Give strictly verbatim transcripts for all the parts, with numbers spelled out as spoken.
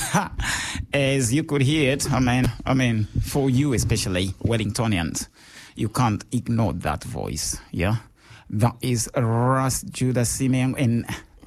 as you could hear it, I mean, I mean, for you especially, Wellingtonians, you can't ignore that voice, yeah? That is Ras Judah Simeon in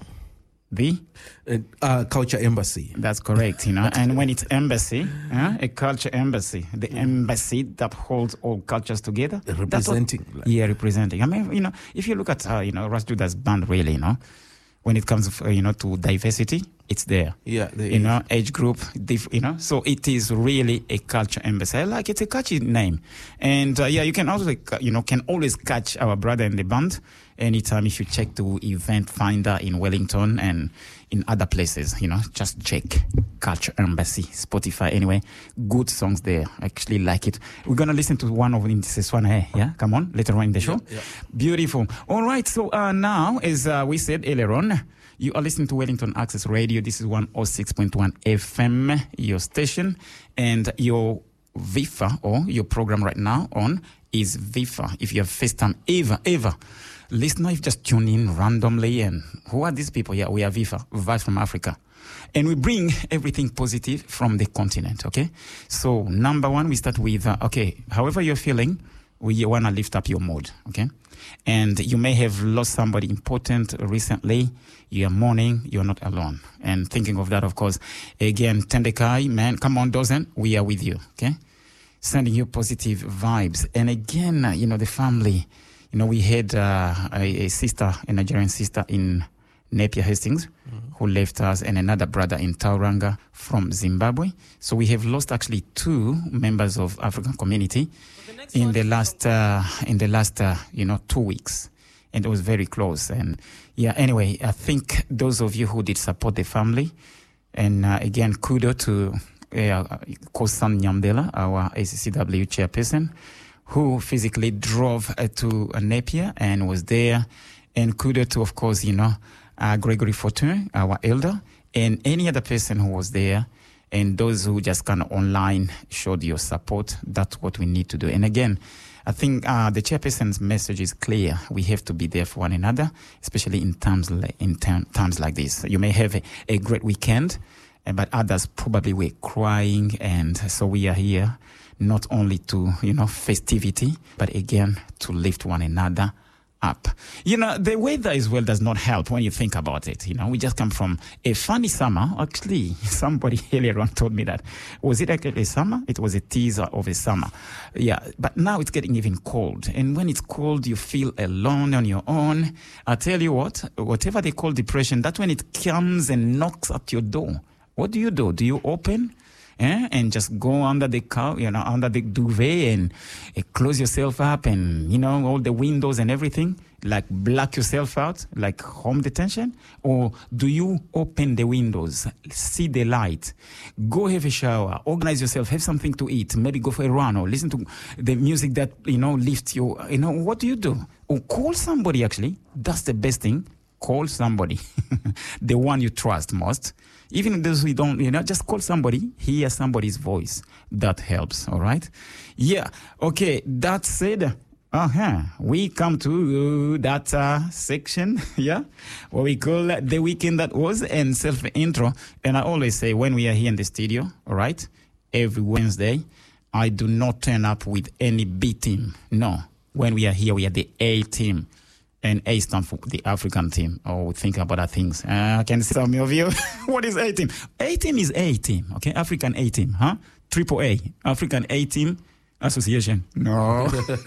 the uh, uh, Culture Embassy. That's correct, you know. And when it's embassy, uh, a culture embassy, the mm. embassy that holds all cultures together. Representing. What, yeah, representing. I mean, you know, if you look at, uh, you know, Ras Judah's band, really, you know, when it comes, uh, you know, to diversity, it's there. Yeah. There you is. know, age group, diff, you know. So it is really a culture embassy. I like it. It's a catchy name. And, uh, yeah, you can also, you know, can always catch our brother in the band anytime if you check the event finder in Wellington and in other places, you know, just check Culture Embassy, Spotify. Anyway, good songs there. I actually like it. We're going to listen to one of them this one here. Yeah, come on, later on in the show. Yeah, yeah. Beautiful. All right, so uh, now, as uh, we said earlier on, you are listening to Wellington Access Radio. This is one oh six point one F M, your station, and your V I F A, or your program right now on, is V I F A. If you have first time ever, ever, listener, if you just tune in randomly, and who are these people? Yeah, we are V I F A, Vibes from Africa. And we bring everything positive from the continent, okay? So, number one, we start with, uh, okay, however you're feeling, we want to lift up your mood, okay? And you may have lost somebody important recently. You are mourning. You're not alone. And thinking of that, of course, again, Tendekai, man, come on, Dozen, we are with you, okay? Sending you positive vibes. And again, uh, you know, the family, you know, we had uh, a, a sister, a Nigerian sister in Napier Hastings, mm-hmm. who left us, and another brother in Tauranga from Zimbabwe. So we have lost actually two members of African community the in the last, uh, in the last, uh, you know, two weeks. And it was very close. And yeah, anyway, I think those of you who did support the family, and uh, again, kudos to uh, Kosan Nyamdela, our A C C W chairperson, who physically drove uh, to uh, Napier and was there. And kudos to, of course, you know, uh, Gregory Fortune, our elder, and any other person who was there, and those who just kind of online showed your support. That's what we need to do. And again, I think uh, the chairperson's message is clear. We have to be there for one another, especially in times like, in term, times like this. You may have a, a great weekend, but others probably were crying, and so we are here not only to, you know, festivity, but again, to lift one another up. You know, the weather as well does not help when you think about it. You know, we just come from a funny summer. Actually, somebody earlier on told me that. Was it actually a summer? It was a teaser of a summer. Yeah, but now it's getting even cold. And when it's cold, you feel alone on your own. I tell you what, whatever they call depression, that's when it comes and knocks at your door. What do you do? Do you open? Eh? And just go under the cow, you know, under the duvet and uh, close yourself up, and, you know, all the windows and everything, like black yourself out, like home detention? Or do you open the windows, see the light, go have a shower, organize yourself, have something to eat, maybe go for a run, or listen to the music that, you know, lifts you, you know, what do you do? Or call somebody, actually. That's the best thing. Call somebody, the one you trust most. Even those who don't, you know, just call somebody, hear somebody's voice. That helps, all right? Yeah, okay, that said, uh-huh, we come to that uh, section, yeah, what we call the weekend that was, and self-intro. And I always say, when we are here in the studio, all right, every Wednesday, I do not turn up with any B team. No, when we are here, we are the A team. And A stands for the African team. Oh, think about other things. Uh, I can see some of you. What is A team? A team is A team, okay? African A team, huh? Triple A, African A team Association. No.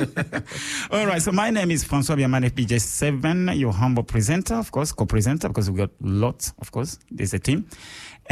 All right, so my name is Francois Biamane, P J seven, your humble presenter, of course, co-presenter, because we got lots, of course. There's a team.